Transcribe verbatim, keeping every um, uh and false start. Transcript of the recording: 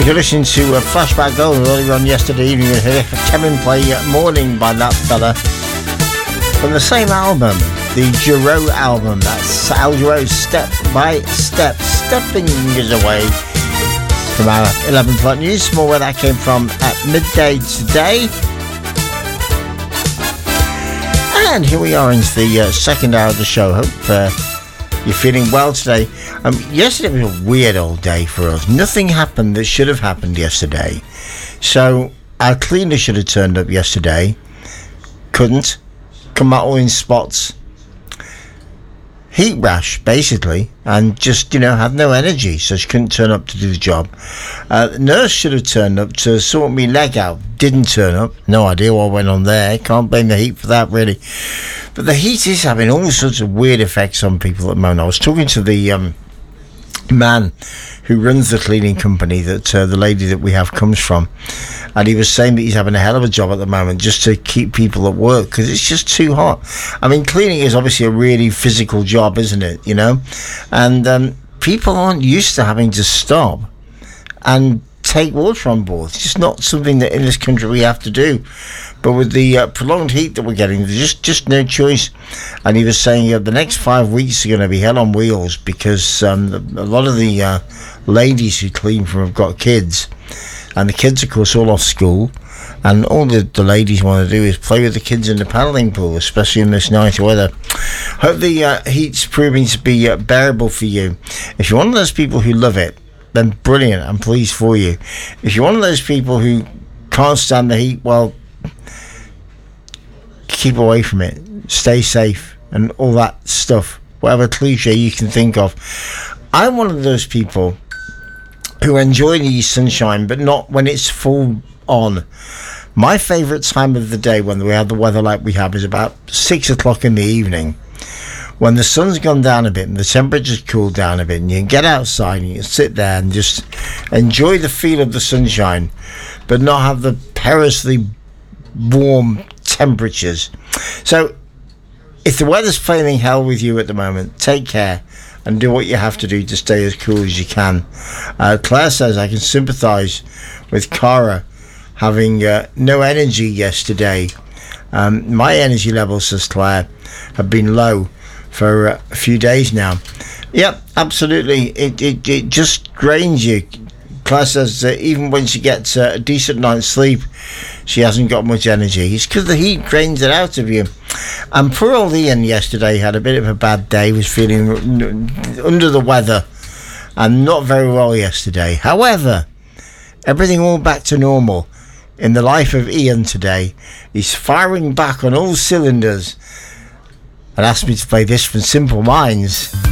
If you're listening to uh, Flashback Gold earlier on yesterday evening, you heard Kevin play uh, Morning by that fella from the same album, the Giro album. That's Al Giro, Step by Step, Stepping Is Away from our eleven o'clock news. More where that came from at midday today. And here we are into the uh, second hour of the show. Hope uh, you're feeling well today. Um, yesterday was a weird old day for us. Nothing happened that should have happened yesterday. So our cleaner should have turned up yesterday. Couldn't. Come out all in spots. Heat rash, basically. And just, you know, had no energy. So she couldn't turn up to do the job. Uh, the nurse should have turned up to sort me leg out. Didn't turn up. No idea what went on there. Can't blame the heat for that, really. But the heat is having all sorts of weird effects on people at the moment. I was talking to the um, man who runs the cleaning company that uh, the lady that we have comes from, and he was saying that he's having a hell of a job at the moment just to keep people at work because it's just too hot. I mean, cleaning is obviously a really physical job, isn't it? You know, and um, people aren't used to having to stop and take water on board. It's just not something that in this country we have to do. But with the uh, prolonged heat that we're getting, there's just, just no choice. And he was saying uh, the next five weeks are going to be hell on wheels because um, a lot of the uh, ladies who clean from have got kids. And the kids, of course, all off school. And all the, the ladies want to do is play with the kids in the paddling pool, especially in this nice weather. Hope the uh, heat's proving to be uh, bearable for you. If you're one of those people who love it, then brilliant. I'm pleased for you. If you're one of those people who can't stand the heat, well, keep away from it. Stay safe and all that stuff. Whatever cliche you can think of. I'm one of those people who enjoy the sunshine, but not when it's full on. My favourite time of the day when we have the weather like we have is about six o'clock in the evening. When the sun's gone down a bit and the temperature's cooled down a bit, and you can get outside and you can sit there and just enjoy the feel of the sunshine, but not have the perilously warm temperatures. So if the weather's flaming hell with you at the moment, take care and do what you have to do to stay as cool as you can. uh, Claire says, I can sympathise with Cara having uh, no energy yesterday. Um, my energy levels, says Claire, have been low for uh, a few days now. Yep, absolutely. It, it, it just drains you. Claire says that even when she gets uh, a decent night's sleep, she hasn't got much energy. It's because the heat drains it out of you. And poor old Ian yesterday had a bit of a bad day. He was feeling under the weather and not very well yesterday. However, everything all back to normal in the life of Ian today. He's firing back on all cylinders and asked me to play this from Simple Minds.